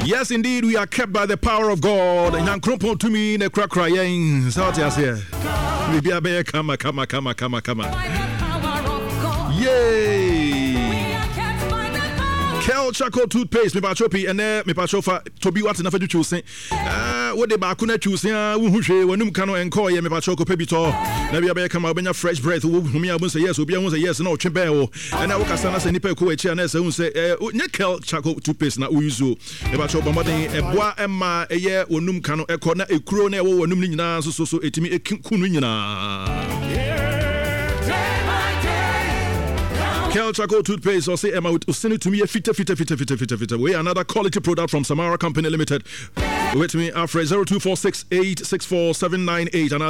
Yes, indeed, we are kept by the power of God. Nyankropon to me ne kra kra yen. So what you say? Maybe I be come. Yay! Kel Charcoal toothpaste, me pachopi, and me pachofa to be what enough to choose. What the bakuna choose, when cano and call ye me pachoco pebito. Maybe I be come out fresh breath. Whom I will say yes, will be yes, no chimbeo. And I will cast us any peco channels and say, Kel Charcoal toothpaste, not uzu. Me pachopa, a bois emma a year, when cano a corner, a crone, or numina, so it me a kunina. Kel Charcoal toothpaste or say Emma would send it to me a fitter. We another quality product from Samara Company Limited. Wait me after 0246864798 and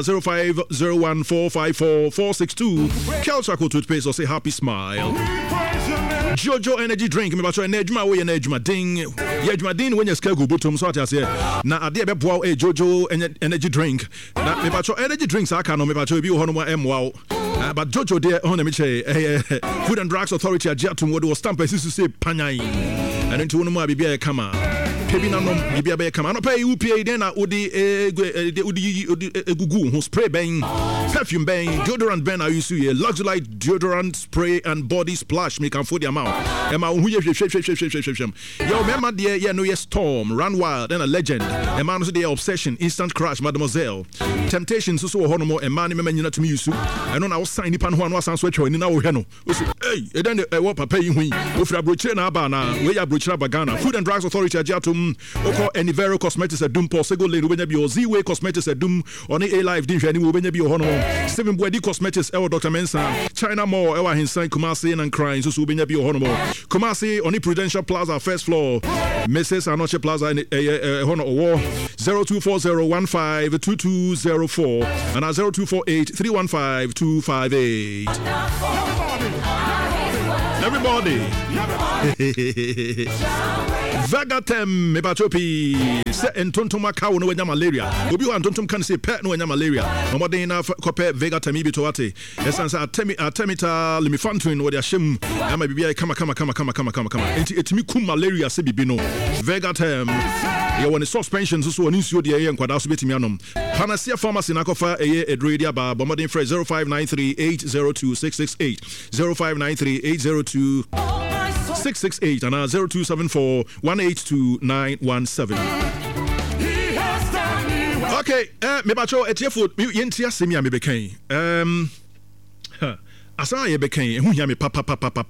0501454462. Kel Charcoal toothpaste or say happy smile. Jojo energy drink me bacho enejuma we enejuma ding. Yejuma ding when you scale go bottom so I say na ade be boa e Jojo energy drink. Na me bacho energy drinks aka no me bacho bi ho no mo but Jojo there on me say Food and Drugs Authority ajatum wo do stamp asisu say panyan. And into no mo bibia kama. Pebi na no bibia be kama no pay UPA den na odi egugu ho spray ben perfume ben deodorant ben I use here Luxury deodorant spray and body splash me can for the amount ema hu ye hwehwehwehwehwehwehweh yo mema de ye no ye Storm Run Wild and a legend ema no so the Obsession Instant Crush Mademoiselle Temptation so ho no mo ema ne mema nyina to me use eno na wo sign nipa no ho no asan so atwa ni na wo hwe no hey e den wo papa yi hu wo fra brochire na aba na we ya brochire bagana Food and Drugs Authority ajatum oko Enivero Cosmetics edum Posego le obenya bi o Z-Way Cosmetics edum oni A Life din hwe ni obenya bi o ho no Steven Boadi Cosmetics ewo Dr. Mensa China Mall ewa Hinsan Kumasi and Crying so obenya bi o ho no Kumasi oni Prudential Plaza first floor Mrs. Anoche Plaza ho no 0240152204 and 0248315258 Everybody. Vagatem me bachopi se entontoma ka wo no nya malaria obi wa entontom kan se pet no nya malaria no modern na kope Vagatem bi to ate esansa atemita limifantrin wo dia hyem ama bibia kama enti etimi kum malaria se bibi no Vagatem ye woni suspension so woni nsuo de ye nkwada so betimi anom Panacea Pharmacy na kofa eye edredia ba modern fresh 0593802668 0593802668 and 0274182917. Okay, me bacho etiefo yentia semia me bekan. Asa ye bekan hu hia me papa.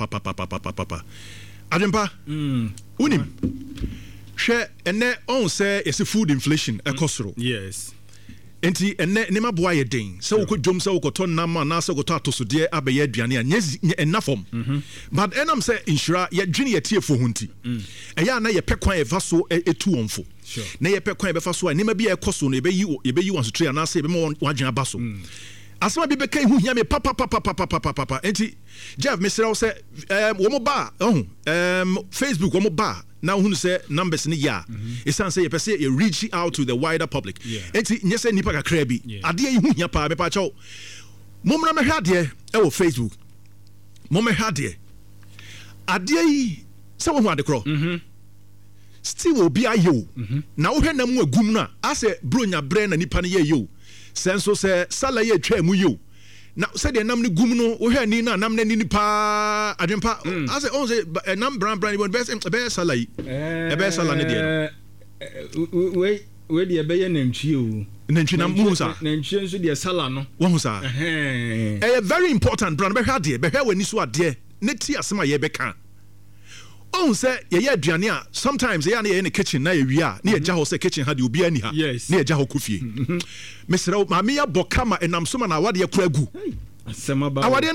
Adempa. Unim. Hwe ene on say is food inflation ekosoro. Yes. Enti ene nema boa ye den se wo kodwom se wo koton nama na se koto atosode abaye aduane anya enafom but enam se inshira ye dwene ye tiefo hunti eya na ye pekwan e fa so etu wonfo na ye pekwan e be fa so nema bi e koso no ye beyi wan so tria na se be mo wadwen abaso asema bi bekan hu hia me papa enti Jeff Mr. say wo mo ba Facebook wo mo ba now who say numbers ni ya it's say you say you reach out to the wider public enti nyese nipa kakra bi ade yi hu hia pa be pa chaw momra me hade e wo Facebook mom me hade ade yi se wo hu ade kro still obi ayo na wo hwe na mu agum na ase bronya bre na nipa ne ye yo senso se sala ye twa mu yo na say the nam ni gum no wo hwe ni na nam na ni pa adwempa ase on say nam brand bon be sala yi e be sala ne de we de be ye nantwi o nantwi na mu sa nantwi nso de sala no wo hu sa very important brand be hwa de be hwa wani so ade ne ti asema ye be kan on say ye aduane a sometimes ye na ye in the kitchen na ye wi a na ye ja ho say kitchen ha de obi ani ha na ye ja ho kofie mesere ma me ya bokama enam so ma na awade ekwa agu asema ba awade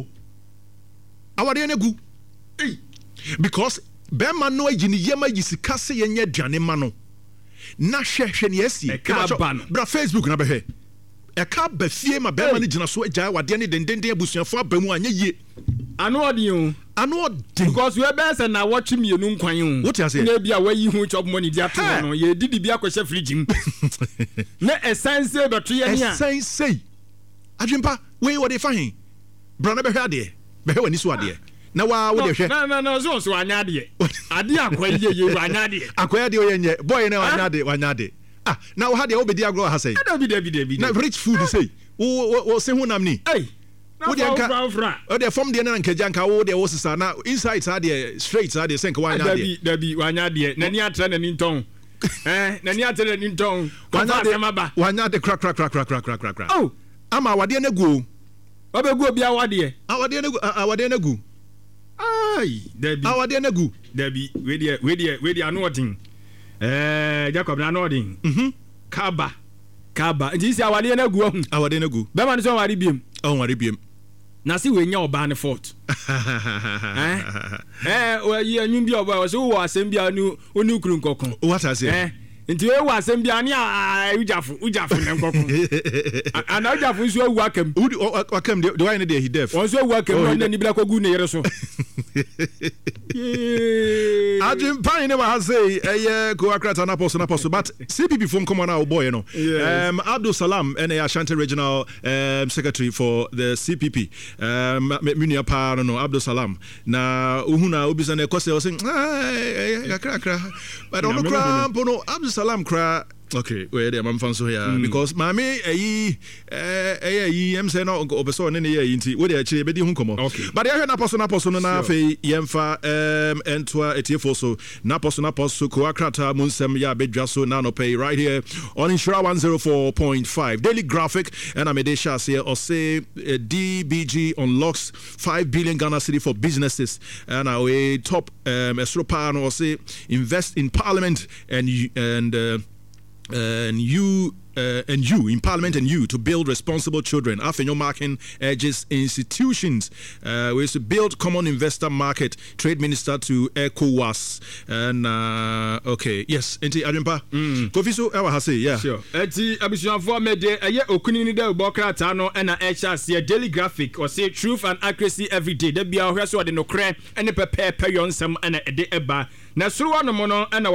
na gu because be ma no agini yema yisika se ye nya aduane ma no na hwehwe ne asi bra Facebook na be he e ka ba fie ma be ma ne gina so agya awade ne dendenden abusuafo abamu anya yie because we best na watch me enu nkwan what you say na bia wayi hu chop money dia to no ye didi bia kwehye fridge na essence be to ye nia essence adwempa we what dey fine brana be hwa de be he wani so ade na wa wo de hwe no so anya de ade akwaye ye anya de akwaye de oyenye boy na wanya de na wo ha de wo bedi agro ha sei David na rich food say wo se hunam ni wo de nka o de form de na nkaja nka wo de wo sisa na inside sa de straight sa de senka wanya de David wanya de na ni atra na ni nton na ni atra na ni nton wanya de crack oh ama wade na gu obegu obi awade awade na gu ai David awade na gu David we dey anotin Jacob na anotin kaba nti si awade na gu awade na gu be man so wari biem na si we nya oba ne fort o yi anyum bi oba o so wo asem bia nu oni kuru nkokon what I say nti we wo asem bia ni ujafu ne nkokon ana ujafu nso awu akam the why ne dey he deaf won so awu akam na ni bla kogu ne yere so Ajim Pine never has say go akrata na post but CPP phone come on now boy Abdul Salam and Ashanti regional secretary for the CPP Munia pa no Abdul Salam na uhuna obisa na kwese o say akra but on kra no Abdul Salam kra okay where the man fanso here because mami am say no obeso ne ye yinti we dey akire be di hu komo but dey na poso no na fe yemfa entwa etiefo so na poso ko akrata munsem ya bedwa so na no pay right here on Insura 104.5 Daily Graphic and Amedesha say or say DBG unlocks 5 billion Ghana cedi for businesses and our top estropa no say invest in parliament and you in parliament and you to build responsible children. After your marking edges institutions, we to build common investor market. Trade minister to ECOWAS and okay, yes. Enti Adimpa. Kofiso ewa hase yeah. Sure. Enti abusuanfo mede eye okunini de ubokrata no na HRC Daily Graphic or say truth and accuracy every day. De bia hwe so de no kre ene pepe yonsem na ede eba. Na suruwa no mo no na